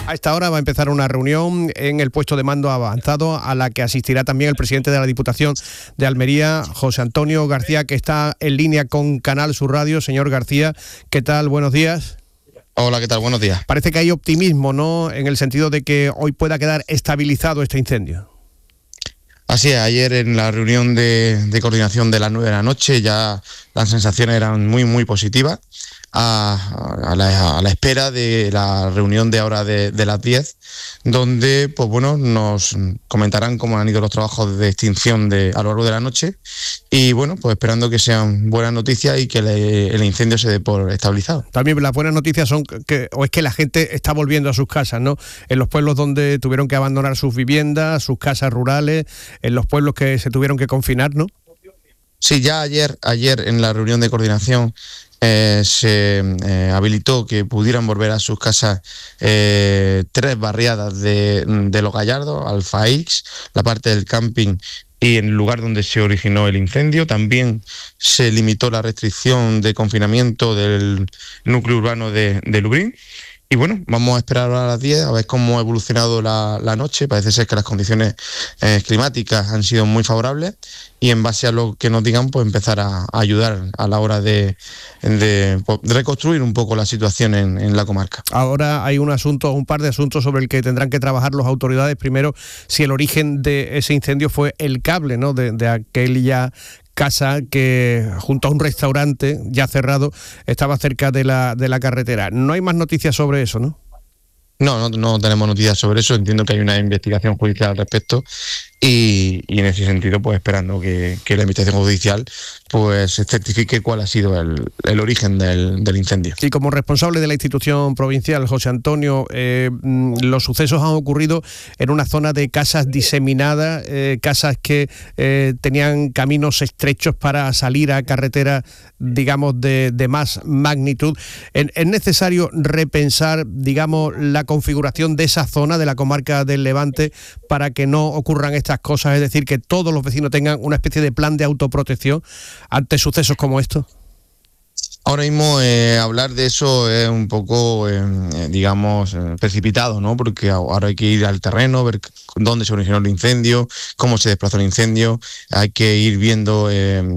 A esta hora va a empezar una reunión en el puesto de mando avanzado a la que asistirá también el presidente de la Diputación de Almería, José Antonio García, que está en línea con Canal Sur Radio. Señor García, ¿qué tal? Buenos días. Hola, ¿qué tal? Buenos días. Parece que hay optimismo, ¿no?, en el sentido de que hoy pueda quedar estabilizado este incendio. Así es, ayer en la reunión de coordinación de las 9 de la noche ya las sensaciones eran muy positivas. A la espera de la reunión de ahora de las 10, donde pues bueno, nos comentarán cómo han ido los trabajos de extinción a lo largo de la noche y bueno, pues esperando que sean buenas noticias y que el incendio se dé por estabilizado. También las buenas noticias son que la gente está volviendo a sus casas, ¿no? En los pueblos donde tuvieron que abandonar sus viviendas, sus casas rurales, en los pueblos que se tuvieron que confinar, ¿no? Sí, ya ayer en la reunión de coordinación se habilitó que pudieran volver a sus casas 3 barriadas de Los Gallardos, Alfa X, la parte del camping y en el lugar donde se originó el incendio. También se limitó la restricción de confinamiento del núcleo urbano de Lubrín. Y bueno, vamos a esperar a las 10 a ver cómo ha evolucionado la noche. Parece ser que las condiciones climáticas han sido muy favorables y en base a lo que nos digan, pues empezar a ayudar a la hora de reconstruir un poco la situación en la comarca. Ahora hay un par de asuntos sobre el que tendrán que trabajar las autoridades. Primero, si el origen de ese incendio fue el cable, ¿no?, de aquella casa que junto a un restaurante ya cerrado estaba cerca de la carretera. No hay más noticias sobre eso, ¿no? No tenemos noticias sobre eso. Entiendo que hay una investigación judicial al respecto y en ese sentido pues esperando que la investigación judicial pues certifique cuál ha sido el origen del incendio. Y como responsable de la institución provincial, José Antonio, los sucesos han ocurrido en una zona de casas diseminadas, casas que tenían caminos estrechos para salir a carreteras, digamos, de más magnitud. ¿Es necesario repensar, digamos, la configuración de esa zona de la comarca del Levante para que no ocurran estas cosas? Es decir, que todos los vecinos tengan una especie de plan de autoprotección ante sucesos como estos. Ahora mismo hablar de eso es un poco, precipitado, ¿no? Porque ahora hay que ir al terreno, ver dónde se originó el incendio, cómo se desplazó el incendio. Hay que ir viendo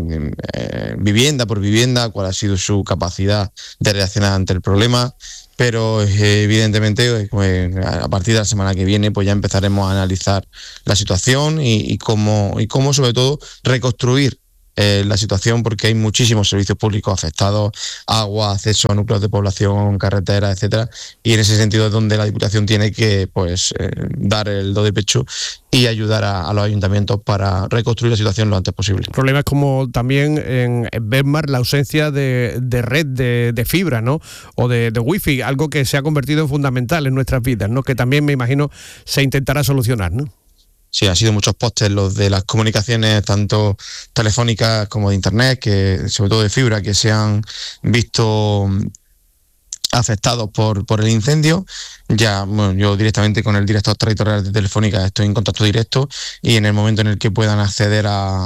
vivienda por vivienda cuál ha sido su capacidad de reaccionar ante el problema. Pero evidentemente a partir de la semana que viene pues ya empezaremos a analizar la situación y cómo sobre todo reconstruir la situación, porque hay muchísimos servicios públicos afectados, agua, acceso a núcleos de población, carreteras, etcétera, y en ese sentido es donde la Diputación tiene que dar el do de pecho y ayudar a los ayuntamientos para reconstruir la situación lo antes posible. El problema es como también en Besmar la ausencia de red de fibra, ¿no?, o de wifi, algo que se ha convertido en fundamental en nuestras vidas, ¿no?, que también me imagino se intentará solucionar, ¿no? Sí, han sido muchos postes los de las comunicaciones, tanto telefónicas como de internet, que sobre todo de fibra, que se han visto afectados por el incendio. Ya, bueno, yo directamente con el director territorial de Telefónica estoy en contacto directo y en el momento en el que puedan acceder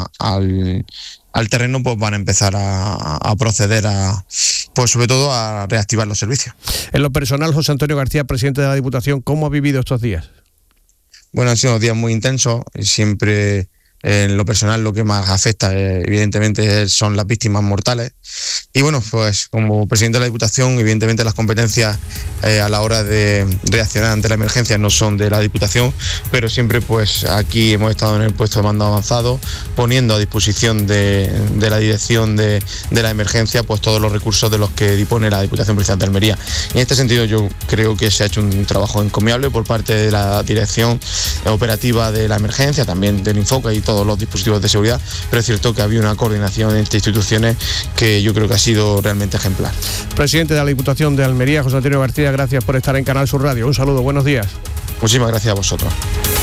al terreno, pues van a empezar a proceder pues sobre todo a reactivar los servicios. En lo personal, José Antonio García, presidente de la Diputación, ¿cómo ha vivido estos días? Bueno, han sido días muy intensos. Siempre en lo personal lo que más afecta evidentemente son las víctimas mortales. Y bueno, pues como presidente de la Diputación, evidentemente las competencias a la hora de reaccionar ante la emergencia no son de la Diputación, pero siempre pues aquí hemos estado en el puesto de mando avanzado, poniendo a disposición de la dirección de la emergencia pues todos los recursos de los que dispone la Diputación Provincial de Almería. En este sentido yo creo que se ha hecho un trabajo encomiable por parte de la dirección operativa de la emergencia, también del Infoca y todos los dispositivos de seguridad, pero es cierto que había una coordinación entre instituciones que yo creo que ha sido realmente ejemplar. Presidente de la Diputación de Almería, José Antonio García, gracias por estar en Canal Sur Radio. Un saludo, buenos días. Muchísimas gracias a vosotros.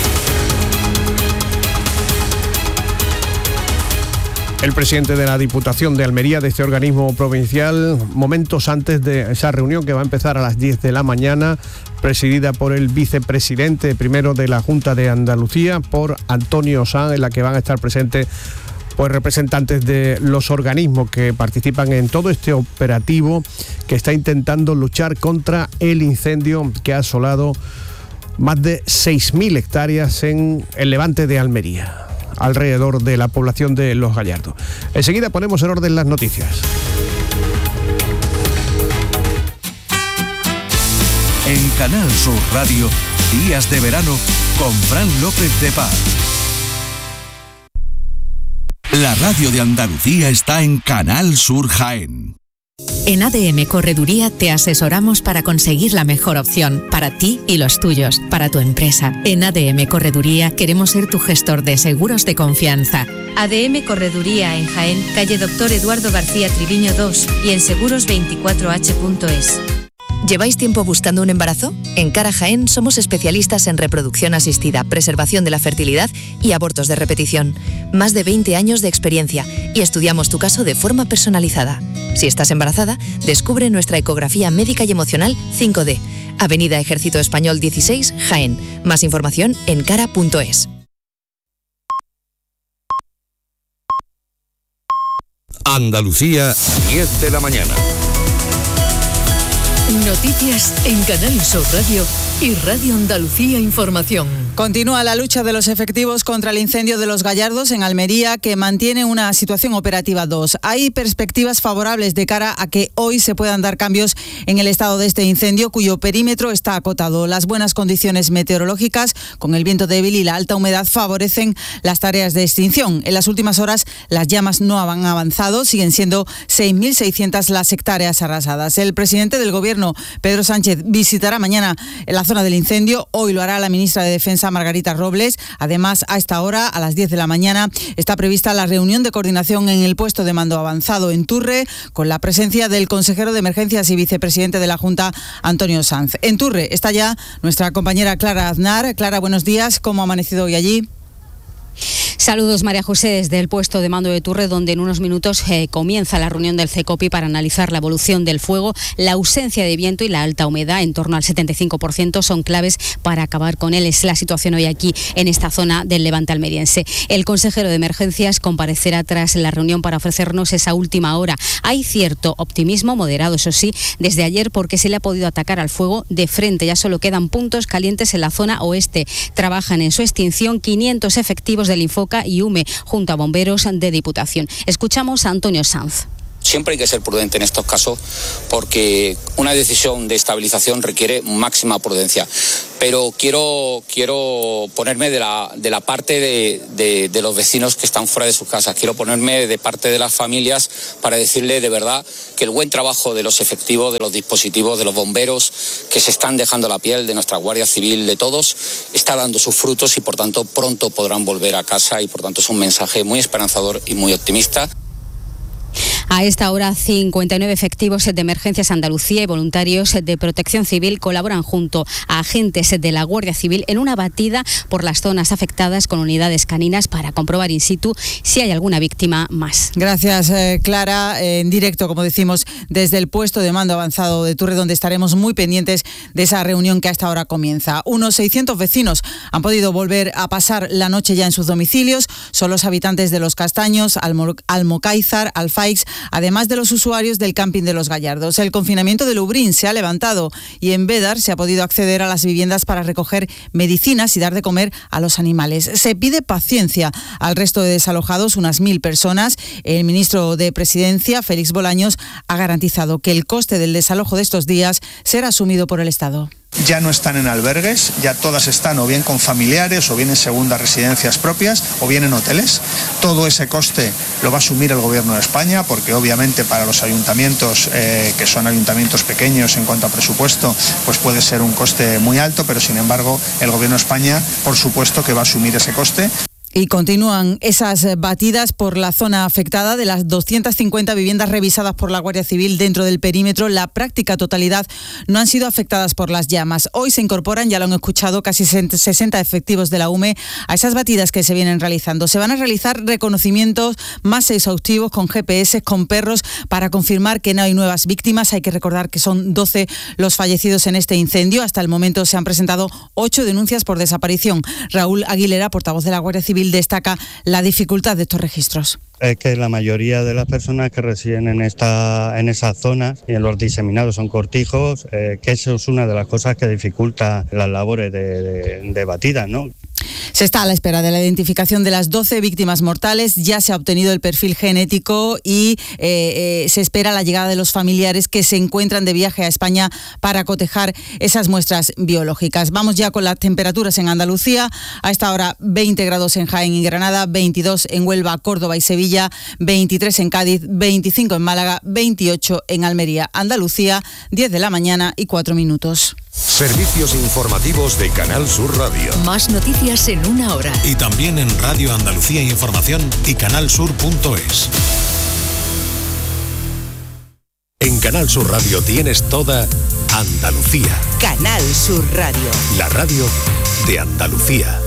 El presidente de la Diputación de Almería, de este organismo provincial, momentos antes de esa reunión que va a empezar a las 10 de la mañana, presidida por el vicepresidente primero de la Junta de Andalucía, por Antonio Sanz, en la que van a estar presentes pues representantes de los organismos que participan en todo este operativo que está intentando luchar contra el incendio que ha asolado más de 6.000 hectáreas en el levante de Almería, alrededor de la población de Los Gallardos. Enseguida ponemos en orden las noticias. En Canal Sur Radio, Días de Verano con Fran López de Paz. La radio de Andalucía está en Canal Sur Jaén. En ADM Correduría te asesoramos para conseguir la mejor opción para ti y los tuyos, para tu empresa. En ADM Correduría queremos ser tu gestor de seguros de confianza. ADM Correduría en Jaén, calle Dr. Eduardo García Triviño 2 y en seguros24h.es. ¿Lleváis tiempo buscando un embarazo? En Cara Jaén somos especialistas en reproducción asistida, preservación de la fertilidad y abortos de repetición. Más de 20 años de experiencia y estudiamos tu caso de forma personalizada. Si estás embarazada, descubre nuestra ecografía médica y emocional 5D. Avenida Ejército Español 16, Jaén. Más información en cara.es. Andalucía, 10 de la mañana. Noticias en Canal Sur Radio y Radio Andalucía Información. Continúa la lucha de los efectivos contra el incendio de Los Gallardos en Almería, que mantiene una situación operativa 2. Hay perspectivas favorables de cara a que hoy se puedan dar cambios en el estado de este incendio, cuyo perímetro está acotado. Las buenas condiciones meteorológicas, con el viento débil y la alta humedad, favorecen las tareas de extinción. En las últimas horas las llamas no han avanzado, siguen siendo 6.600 las hectáreas arrasadas. El presidente del Gobierno, Pedro Sánchez, visitará mañana la zona del incendio. Hoy lo hará la ministra de Defensa, Margarita Robles. Además, a esta hora, a las 10 de la mañana, está prevista la reunión de coordinación en el puesto de mando avanzado en Turre, con la presencia del consejero de Emergencias y vicepresidente de la Junta, Antonio Sanz. En Turre está ya nuestra compañera Clara Aznar. Clara, buenos días. ¿Cómo ha amanecido hoy allí? Saludos, María José, desde el puesto de mando de Turre, donde en unos minutos comienza la reunión del CECOPI para analizar la evolución del fuego. La ausencia de viento y la alta humedad, en torno al 75%, son claves para acabar con él. Es la situación hoy aquí en esta zona del levante almeriense. El consejero de Emergencias comparecerá tras la reunión para ofrecernos esa última hora. Hay cierto optimismo, moderado eso sí, desde ayer, porque se le ha podido atacar al fuego de frente. Ya solo quedan puntos calientes en la zona oeste. Trabajan en su extinción 500 efectivos del Infoca y UME, junto a bomberos de Diputación. Escuchamos a Antonio Sanz. Siempre hay que ser prudente en estos casos, porque una decisión de estabilización requiere máxima prudencia. Pero quiero ponerme de la parte de los vecinos que están fuera de sus casas. Quiero ponerme de parte de las familias para decirle de verdad que el buen trabajo de los efectivos, de los dispositivos, de los bomberos que se están dejando la piel, de nuestra Guardia Civil, de todos, está dando sus frutos y por tanto pronto podrán volver a casa, y por tanto es un mensaje muy esperanzador y muy optimista. A esta hora, 59 efectivos de Emergencias Andalucía y voluntarios de Protección Civil colaboran junto a agentes de la Guardia Civil en una batida por las zonas afectadas con unidades caninas para comprobar in situ si hay alguna víctima más. Gracias, Clara. En directo, como decimos, desde el puesto de mando avanzado de Turre, donde estaremos muy pendientes de esa reunión que a esta hora comienza. Unos 600 vecinos han podido volver a pasar la noche ya en sus domicilios. Son los habitantes de Los Castaños, Almocáizar, Alfaix, además de los usuarios del camping de Los Gallardos. El confinamiento de Lubrín se ha levantado y en Bédar se ha podido acceder a las viviendas para recoger medicinas y dar de comer a los animales. Se pide paciencia al resto de desalojados, unas 1.000 personas. El ministro de Presidencia, Félix Bolaños, ha garantizado que el coste del desalojo de estos días será asumido por el Estado. Ya no están en albergues, ya todas están o bien con familiares o bien en segundas residencias propias o bien en hoteles. Todo ese coste lo va a asumir el Gobierno de España, porque obviamente para los ayuntamientos, que son ayuntamientos pequeños en cuanto a presupuesto, pues puede ser un coste muy alto, pero sin embargo el Gobierno de España, por supuesto que va a asumir ese coste. Y continúan esas batidas por la zona afectada. De las 250 viviendas revisadas por la Guardia Civil dentro del perímetro, la práctica totalidad no han sido afectadas por las llamas. Hoy se incorporan, ya lo han escuchado, casi 60 efectivos de la UME a esas batidas que se vienen realizando. Se van a realizar reconocimientos más exhaustivos con GPS, con perros, para confirmar que no hay nuevas víctimas. Hay que recordar que son 12 los fallecidos en este incendio. Hasta el momento se han presentado 8 denuncias por desaparición. Raúl Aguilera, portavoz de la Guardia Civil, Civil destaca la dificultad de estos registros. Es que la mayoría de las personas que residen en esas zonas y en los diseminados son cortijos, que eso es una de las cosas que dificulta las labores de batida, ¿no? Se está a la espera de la identificación de las 12 víctimas mortales, ya se ha obtenido el perfil genético y se espera la llegada de los familiares que se encuentran de viaje a España para cotejar esas muestras biológicas. Vamos ya con las temperaturas en Andalucía. A esta hora 20 grados en Jaén y Granada, 22 en Huelva, Córdoba y Sevilla, 23 en Cádiz, 25 en Málaga, 28 en Almería. Andalucía, 10 de la mañana y 4 minutos. Servicios informativos de Canal Sur Radio. Más noticias en una hora. Y también en Radio Andalucía Información y canalsur.es. En Canal Sur Radio tienes toda Andalucía. Canal Sur Radio. La radio de Andalucía.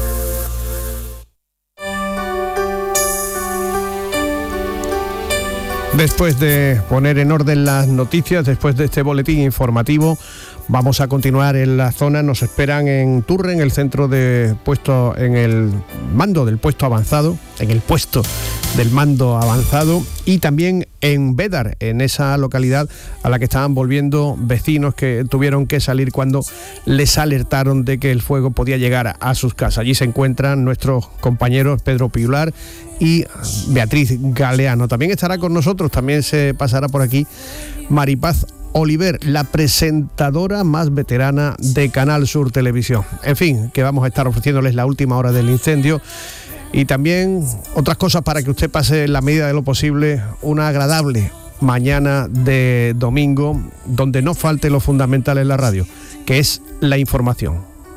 Después de poner en orden las noticias, después de este boletín informativo, vamos a continuar en la zona. Nos esperan en Turre, en el centro de puesto, en el mando del puesto avanzado, en el puesto del mando avanzado, y también en Bédar, en esa localidad a la que estaban volviendo vecinos que tuvieron que salir cuando les alertaron de que el fuego podía llegar a sus casas. Allí se encuentran nuestros compañeros Pedro Piular y Beatriz Galeano. También estará con nosotros, también se pasará por aquí Maripaz Oliver, la presentadora más veterana de Canal Sur Televisión. En fin, que vamos a estar ofreciéndoles la última hora del incendio y también otras cosas para que usted pase en la medida de lo posible una agradable mañana de domingo, donde no falte lo fundamental en la radio, que es la información.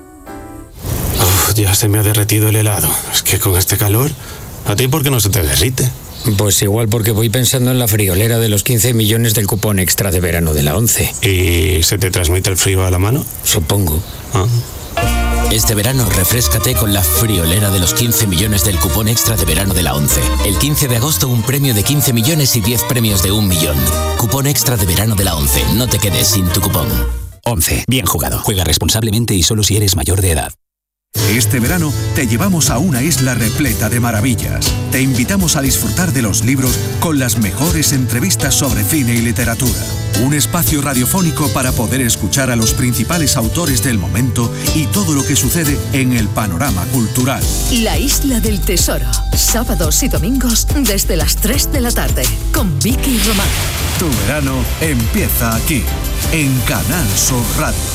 Ya se me ha derretido el helado. Es que con este calor, ¿a ti por qué no se te derrite? Pues igual porque voy pensando en la friolera de los 15 millones del cupón extra de verano de la 11. ¿Y se te transmite el frío a la mano? Supongo. Este verano refréscate con la friolera de los 15 millones del cupón extra de verano de la 11. El 15 de agosto un premio de 15 millones y 10 premios de 1 millón. Cupón extra de verano de la 11. No te quedes sin tu cupón. 11. Bien jugado. Juega responsablemente y solo si eres mayor de edad. Este verano te llevamos a una isla repleta de maravillas. Te invitamos a disfrutar de los libros con las mejores entrevistas sobre cine y literatura. Un espacio radiofónico para poder escuchar a los principales autores del momento y todo lo que sucede en el panorama cultural. La Isla del Tesoro. Sábados y domingos desde las 3 de la tarde. Con Vicky Román. Tu verano empieza aquí, en Canal Sur Radio.